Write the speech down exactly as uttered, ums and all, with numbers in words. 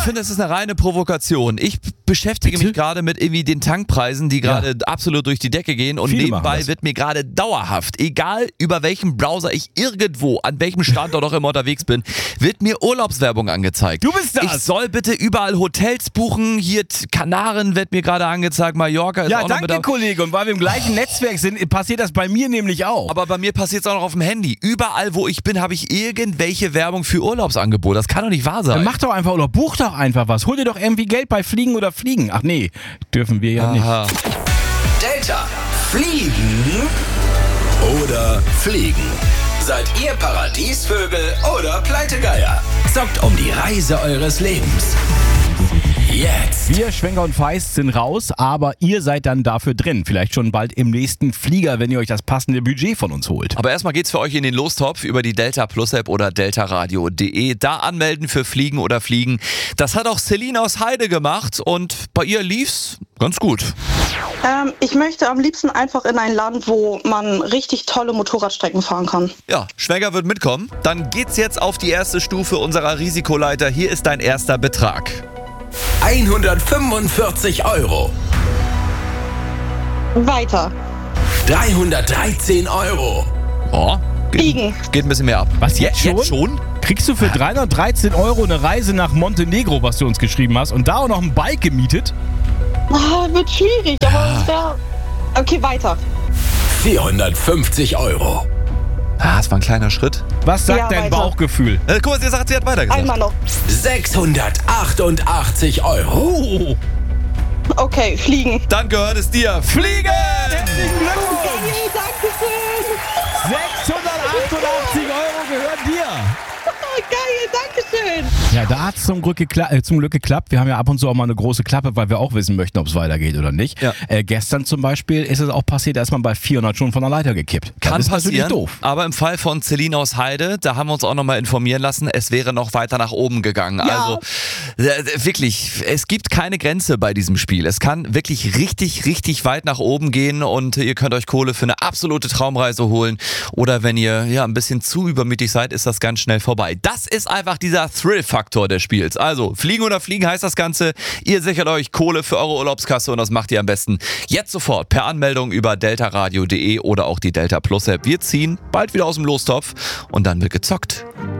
finde, es ist eine reine Provokation. Ich beschäftige Bitte? mich gerade mit irgendwie den Tankpreisen, die gerade Ja. absolut durch die Decke gehen und Viele machen nebenbei das. wird mir gerade dauerhaft, egal über welchen Browser ich irgendwo, an welchem Standort auch immer unterwegs bin, wird mir Urlaubswerbung angezeigt. Du bist das! Ich soll bitte überall Hotels buchen, hier T- Kanaren wird mir gerade angezeigt, Mallorca ist Ja, auch noch mit danke, da. Kollege. Und weil wir im gleichen Netzwerk sind, passiert das bei mir nämlich auch. Aber bei mir passiert es auch noch auf dem Handy. Überall, wo ich bin, habe ich irgendwelche Werbung für Urlaubsangebote. Das kann doch nicht wahr sein. Dann mach doch einfach oder buch doch einfach was. Hol dir doch irgendwie Geld bei Fliegen oder Fliegen. Ach nee, dürfen wir ja nicht. Aha. Delta. Fliegen oder fliegen? Seid ihr Paradiesvögel oder Pleitegeier? Zockt um die Reise eures Lebens. Jetzt. Wir, Schwenker und Feist, sind raus, aber ihr seid dann dafür drin. Vielleicht schon bald im nächsten Flieger, wenn ihr euch das passende Budget von uns holt. Aber erstmal geht's für euch in den Lostopf über die Delta Plus App oder deltaradio punkt de. Da anmelden für Fliegen oder Fliegen. Das hat auch Celine aus Heide gemacht und bei ihr lief's ganz gut. Ähm, ich möchte am liebsten einfach in ein Land, wo man richtig tolle Motorradstrecken fahren kann. Ja, Schwenker wird mitkommen. Dann geht's jetzt auf die erste Stufe unserer Risikoleiter. Hier ist dein erster Betrag. hundertfünfundvierzig Euro. Weiter. dreihundertdreizehn Euro. Oh, geht, Fliegen. geht ein bisschen mehr ab. Was, jetzt schon? Jetzt schon? Kriegst du für dreihundertdreizehn Euro eine Reise nach Montenegro, was du uns geschrieben hast, und da auch noch ein Bike gemietet? Ah, wird schwierig, aber es wäre... Okay, weiter. vierhundertfünfzig Euro. Ah, das war ein kleiner Schritt. Was sagt Ja, dein weiter. Bauchgefühl? Äh, guck mal, sie sagt, sie hat weitergesagt. Einmal noch. sechshundertachtundachtzig Euro. Oh, Okay, fliegen. Dann gehört es dir. Fliegen! herzlichen Glückwunsch! Geil, danke schön. sechshundertachtundachtzig Euro gehören dir! Oh, geil, danke schön. Ja, da hat es zum, Glück gekla- äh, zum Glück geklappt. Wir haben ja ab und zu auch mal eine große Klappe, weil wir auch wissen möchten, ob es weitergeht oder nicht. Ja. Äh, gestern zum Beispiel ist es auch passiert, da ist man bei vierhundert schon von der Leiter gekippt. Kann das ist natürlich passieren, doof. aber im Fall von Celine aus Heide, da haben wir uns auch nochmal informieren lassen, es wäre noch weiter nach oben gegangen. Also äh, wirklich, es gibt keine Grenze bei diesem Spiel. Es kann wirklich richtig, richtig weit nach oben gehen und ihr könnt euch Kohle für eine absolute Traumreise holen. Oder wenn ihr ja ein bisschen zu übermütig seid, ist das ganz schnell vorbei. Das ist einfach dieser Thrill-Faktor des Spiels. Also, fliegen oder fliegen heißt das Ganze. Ihr sichert euch Kohle für eure Urlaubskasse und das macht ihr am besten jetzt sofort per Anmeldung über deltaradio punkt de oder auch die Delta Plus App. Wir ziehen bald wieder aus dem Lostopf und dann wird gezockt.